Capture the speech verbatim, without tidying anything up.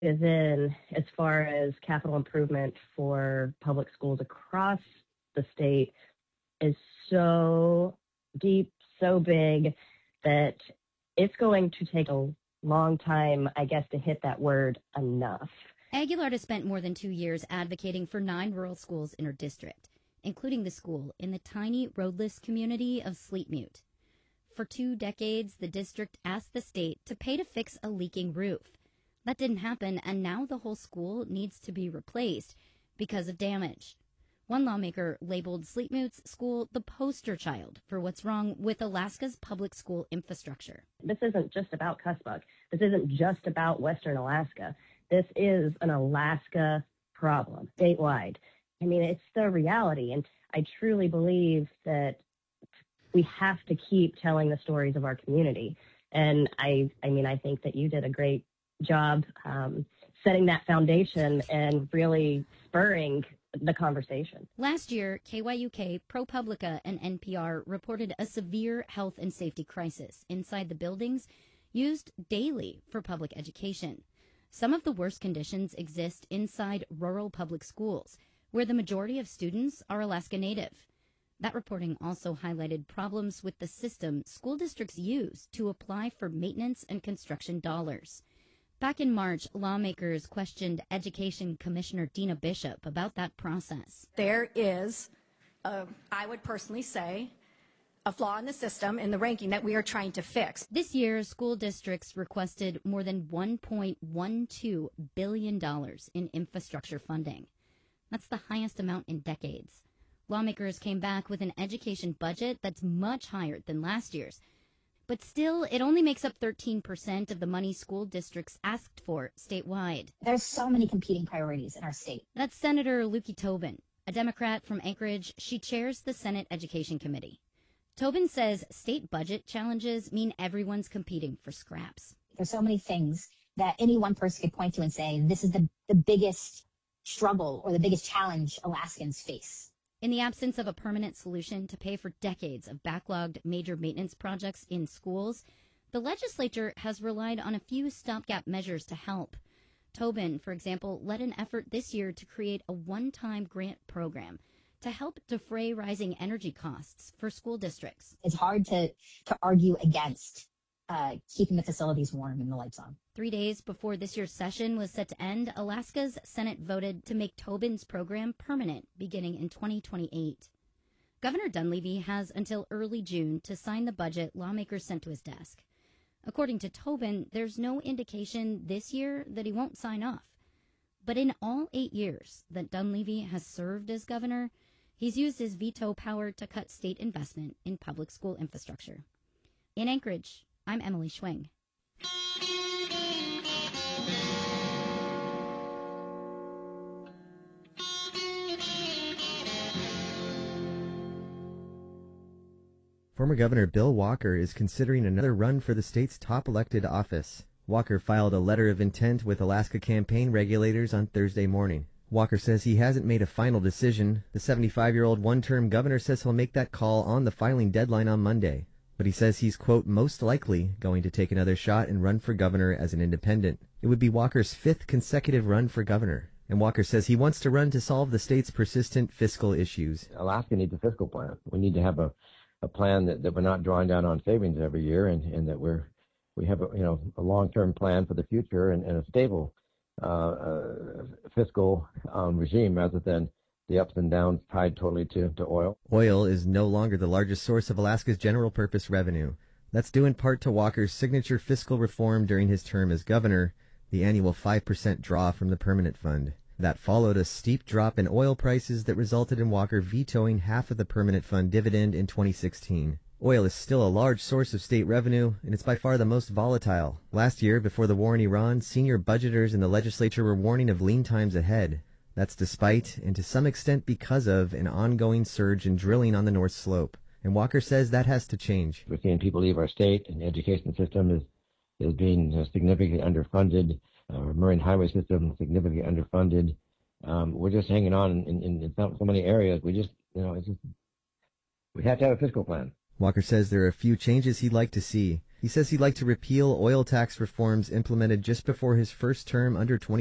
is in as far as capital improvement for public schools across the state is so deep, so big that it's going to take a long time, I guess, to hit that word enough. Aguilar has spent more than two years advocating for nine rural schools in her district, including the school in the tiny roadless community of Sleetmute. For two decades, the district asked the state to pay to fix a leaking roof. That didn't happen, and now the whole school needs to be replaced because of damage. One lawmaker labeled Sleetmute's school the poster child for what's wrong with Alaska's public school infrastructure. This isn't just about Cussbuck. This isn't just about Western Alaska. This is an Alaska problem, statewide. I mean, it's the reality, and I truly believe that we have to keep telling the stories of our community. And I, I mean, I think that you did a great job um, setting that foundation and really spurring the conversation. Last year, K Y U K, ProPublica, and N P R reported a severe health and safety crisis inside the buildings used daily for public education. Some of the worst conditions exist inside rural public schools, where the majority of students are Alaska Native. That reporting also highlighted problems with the system school districts use to apply for maintenance and construction dollars. Back in March, lawmakers questioned Education Commissioner Dina Bishop about that process. There is, uh, I would personally say, a flaw in the system in the ranking that we are trying to fix. This year, school districts requested more than one point one two billion dollars in infrastructure funding. That's the highest amount in decades. Lawmakers came back with an education budget that's much higher than last year's. But still, it only makes up thirteen percent of the money school districts asked for statewide. There's so many competing priorities in our state. That's Senator Lukey Tobin, a Democrat from Anchorage. She chairs the Senate Education Committee. Tobin says state budget challenges mean everyone's competing for scraps. There's so many things that any one person could point to and say, this is the, the biggest struggle or the biggest challenge Alaskans face. In the absence of a permanent solution to pay for decades of backlogged major maintenance projects in schools, the legislature has relied on a few stopgap measures to help. Tobin, for example, led an effort this year to create a one-time grant program to help defray rising energy costs for school districts. It's hard to, to argue against uh, keeping the facilities warm and the lights on. Three days before this year's session was set to end, Alaska's Senate voted to make Tobin's program permanent beginning in twenty twenty-eight. Governor Dunleavy has until early June to sign the budget lawmakers sent to his desk. According to Tobin, there's no indication this year that he won't sign off. But in all eight years that Dunleavy has served as governor, he's used his veto power to cut state investment in public school infrastructure. In Anchorage, I'm Emily Schwing. Former Governor Bill Walker is considering another run for the state's top elected office. Walker filed a letter of intent with Alaska campaign regulators on Thursday morning. Walker says he hasn't made a final decision. The seventy-five-year-old one-term governor says he'll make that call on the filing deadline on Monday. But he says he's, quote, most likely going to take another shot and run for governor as an independent. It would be Walker's fifth consecutive run for governor. And Walker says he wants to run to solve the state's persistent fiscal issues. Alaska needs a fiscal plan. We need to have a, a plan that, that we're not drawing down on savings every year, and, and that we're we have a you know a long-term plan for the future and, and a stable uh, uh, fiscal um, regime rather than the ups and downs tied totally to, to oil. Oil is no longer the largest source of Alaska's general purpose revenue. That's due in part to Walker's signature fiscal reform during his term as governor, the annual five percent draw from the permanent fund. That followed a steep drop in oil prices that resulted in Walker vetoing half of the permanent fund dividend in twenty sixteen. Oil is still a large source of state revenue, and it's by far the most volatile. Last year, before the war in Iran, senior budgeters in the legislature were warning of lean times ahead. That's despite, and to some extent because of, an ongoing surge in drilling on the North Slope. And Walker says that has to change. We're seeing people leave our state, and the education system is, is being uh, significantly underfunded. Our marine highway system significantly underfunded. Um, we're just hanging on in, in, in so, so many areas. We just, you know, it's just, we have to have a fiscal plan. Walker says there are a few changes he'd like to see. He says he'd like to repeal oil tax reforms implemented just before his first term under twenty